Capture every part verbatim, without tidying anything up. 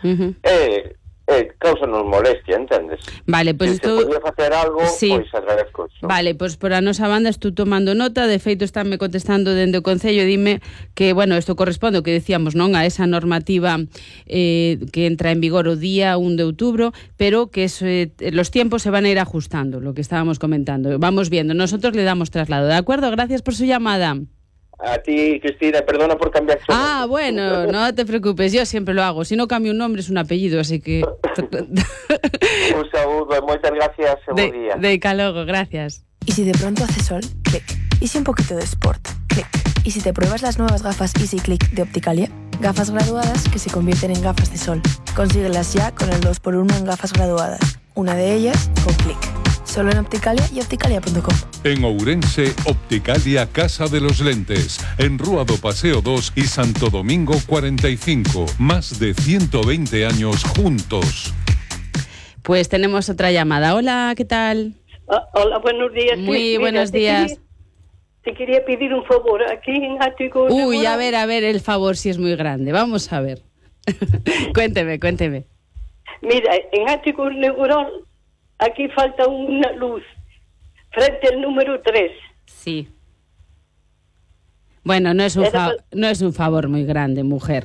uh-huh. e, e causanos molestia, entendes? Vale, pois pues se estou... podía facer algo, sí. pois agradezco iso. Vale, pois pues por a nosa banda estou tomando nota, de feito estánme contestando dende o Concello, dime que, bueno, isto corresponde ao que decíamos, non, a esa normativa eh, que entra en vigor o día un de outubro, pero que eso, eh, los tiempos se van a ir ajustando, lo que estábamos comentando. Vamos viendo, nosotros le damos traslado, ¿de acuerdo? Gracias por su llamada. A ti, Cristina, perdona por cambiar su Ah, nombre. bueno, no te preocupes, yo siempre lo hago. Si no cambio un nombre es un apellido, así que... Un saludo e moitas gracias e bo día. De logo, gracias. Y si de pronto hace sol, clic. Y si un poquito de sport, clic. Y si te pruebas las nuevas gafas Easy Click de Opticalia, gafas graduadas que se convierten en gafas de sol. Consíguelas ya con el dos por uno en gafas graduadas. Una de ellas con clic. Solo en Opticalia y opticalia punto com. En Ourense, Opticalia Casa de los Lentes. En Rúa do Paseo dos y Santo Domingo cuarenta y cinco. Más de ciento veinte años juntos. Pues tenemos otra llamada. Hola, ¿qué tal? Ah, hola, buenos días. Muy sí, buenos mira, días. Te quería, te quería pedir un favor. Aquí en Ático... Uy, Negorón, a ver, a ver, el favor si es muy grande. Vamos a ver. Cuénteme, cuénteme. Mira, en Ático Negorón, aquí falta una luz, frente al número tres. Sí. Bueno, no es un, fa- no es un favor muy grande, mujer.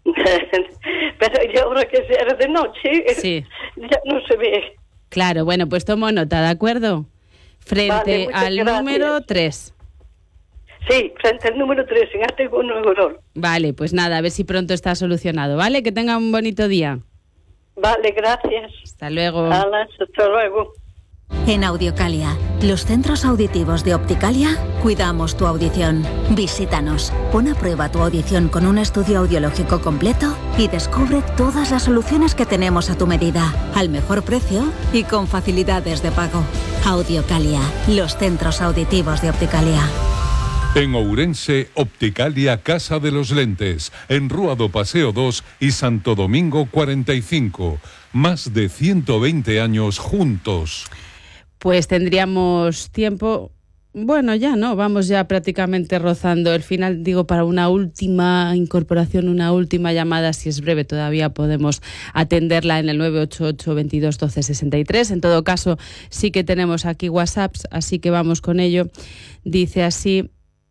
Pero y ahora que sea de noche, sí. ya no se ve. Claro, bueno, pues tomo nota, ¿de acuerdo? Frente Vale, al gracias. número tres. Sí, frente al número tres, en Ático Negorón. Vale, pues nada, a ver si pronto está solucionado, ¿vale? Que tenga un bonito día. Vale, gracias. Hasta luego. Alas, hasta luego. En Audiocalia, los centros auditivos de Opticalia, cuidamos tu audición. Visítanos, pon a prueba tu audición con un estudio audiológico completo y descubre todas las soluciones que tenemos a tu medida, al mejor precio y con facilidades de pago. Audiocalia, los centros auditivos de Opticalia. En Ourense, Opticalia Casa de los Lentes. En Rúa do Paseo dos y Santo Domingo cuarenta y cinco. Más de ciento veinte años juntos. Pues tendríamos tiempo... Bueno, ya no, vamos ya prácticamente rozando el final, digo, para una última incorporación, una última llamada, si es breve todavía podemos atenderla en el nueve ocho ocho, veintidós, doce, sesenta y tres. En todo caso, sí que tenemos aquí WhatsApps, así que vamos con ello. Dice así: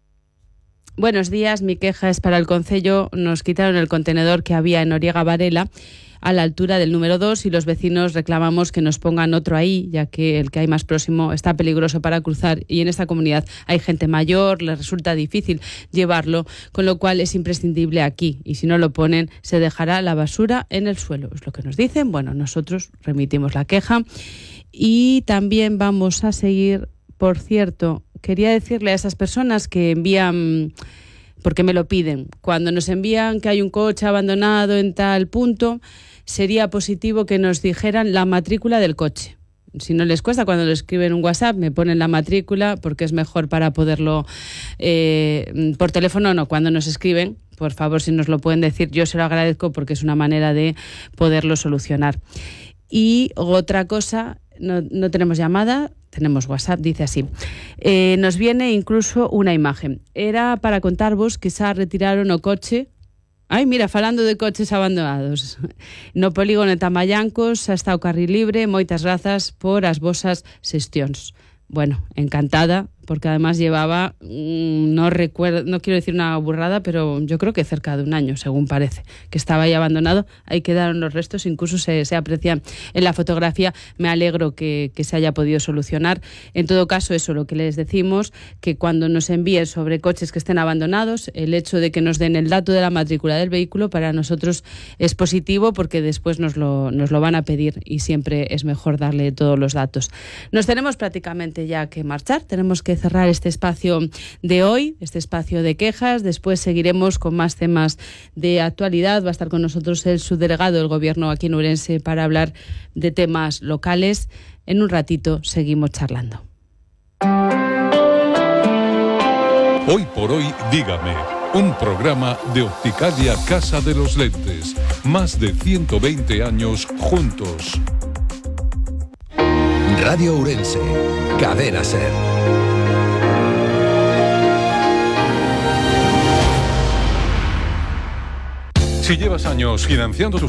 buenos días, mi queja es para el Concello. Nos quitaron el contenedor que había en Noriega Varela a la altura del número dos y los vecinos reclamamos que nos pongan otro ahí, ya que el que hay más próximo está peligroso para cruzar y en esta comunidad hay gente mayor, les resulta difícil llevarlo, con lo cual es imprescindible aquí y si no lo ponen se dejará la basura en el suelo. Es lo que nos dicen. Bueno, nosotros remitimos la queja y también vamos a seguir. Por cierto, quería decirle a esas personas que envían, porque me lo piden, cuando nos envían que hay un coche abandonado en tal punto, sería positivo que nos dijeran la matrícula del coche. Si no les cuesta, cuando lo escriben un WhatsApp, me ponen la matrícula porque es mejor para poderlo... Eh, por teléfono no, cuando nos escriben, por favor, si nos lo pueden decir, yo se lo agradezco porque es una manera de poderlo solucionar. Y otra cosa, no, no tenemos llamada, tenemos WhatsApp, dice así. Eh, nos viene incluso una imagen. Era para contarvos que xa retiraron o coche. Ai, mira, falando de coches abandonados. No polígono de Tamallancos xa está o carril libre. Moitas grazas por as vosas xestións. Bueno, encantada, porque además llevaba, no recuerdo, no quiero decir una burrada, pero yo creo que cerca de un año, según parece, que estaba ahí abandonado. Ahí quedaron los restos, incluso se, se aprecian en la fotografía. Me alegro que, que se haya podido solucionar. En todo caso, eso, lo que les decimos, que cuando nos envíen sobre coches que estén abandonados, el hecho de que nos den el dato de la matrícula del vehículo para nosotros es positivo, porque después nos lo, nos lo van a pedir y siempre es mejor darle todos los datos. Nos tenemos prácticamente ya que marchar, tenemos que cerrar este espacio de hoy, este espacio de quejas. Después seguiremos con más temas de actualidad. Va a estar con nosotros el subdelegado del Gobierno aquí en Ourense para hablar de temas locales. En un ratito seguimos charlando. Hoy por hoy, dígame, un programa de Opticalia Casa de los Lentes. Más de ciento veinte años juntos. Radio Ourense, Cadena Ser. Si llevas años financiando tus